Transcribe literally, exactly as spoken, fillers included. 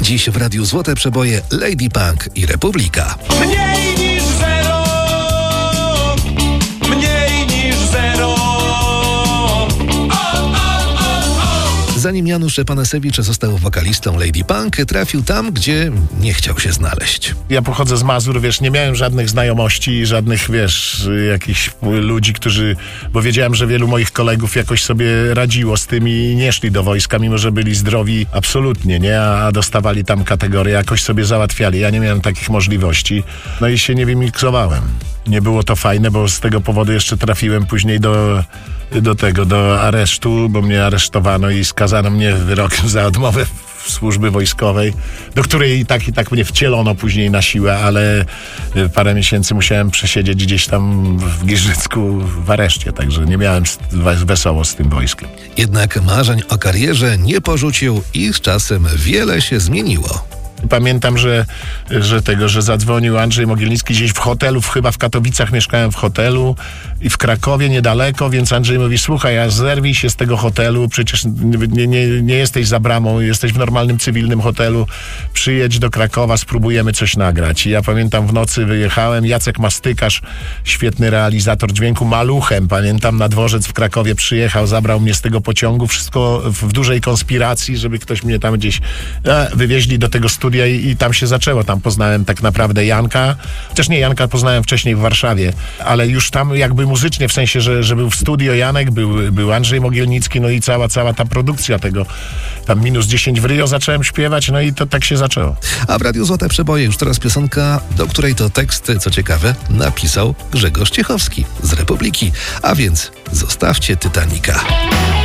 Dziś w Radiu Złote Przeboje Lady Punk i Republika. Mniej niż zero, mniej niż zero. O, o, o, o. Zanim Janusz Panasewicz został wokalistą Lady Punk, trafił tam, gdzie nie chciał się znaleźć. Ja pochodzę z Mazur, wiesz, nie miałem żadnych znajomości, żadnych, wiesz, jakichś ludzi, którzy, bo wiedziałem, że wielu moich kolegów jakoś sobie radziło z tym i nie szli do wojska, mimo że byli zdrowi absolutnie, nie, a dostawali tam kategorie, jakoś sobie załatwiali. Ja nie miałem takich możliwości, no i się nie wymiksowałem. Nie było to fajne, bo z tego powodu jeszcze trafiłem później do, do tego, do aresztu, bo mnie aresztowano i skazano mnie wyrokiem za odmowę służby wojskowej, do której i tak i tak mnie wcielono później na siłę, ale parę miesięcy musiałem przesiedzieć gdzieś tam w Giżycku w areszcie, także nie miałem wesoło z tym wojskiem. Jednak marzeń o karierze nie porzucił i z czasem wiele się zmieniło. Pamiętam, że, że tego, że zadzwonił Andrzej Mogielnicki gdzieś w hotelu, w, chyba w Katowicach mieszkałem w hotelu i w Krakowie niedaleko, więc Andrzej mówi, słuchaj, a zerwij się z tego hotelu, przecież nie, nie, nie jesteś za bramą, jesteś w normalnym, cywilnym hotelu, przyjedź do Krakowa, spróbujemy coś nagrać. I ja pamiętam, w nocy wyjechałem, Jacek Mastykarz, świetny realizator dźwięku, maluchem, pamiętam, na dworzec w Krakowie przyjechał, zabrał mnie z tego pociągu, wszystko w, w dużej konspiracji, żeby ktoś mnie tam gdzieś e, wywieźli do tego studia i, i tam się zaczęło. Tam poznałem tak naprawdę Janka, chociaż nie, Janka poznałem wcześniej w Warszawie, ale już tam jakby muzycznie, w sensie, że, że był w studio Janek, był, był Andrzej Mogielnicki, no i cała, cała ta produkcja tego, tam minus dziesięć w Rio zacząłem śpiewać, no i to tak się zaczęło. A w Radiu Złote Przeboje już teraz piosenka, do której to tekst, co ciekawe, napisał Grzegorz Ciechowski z Republiki. A więc zostawcie Titanica.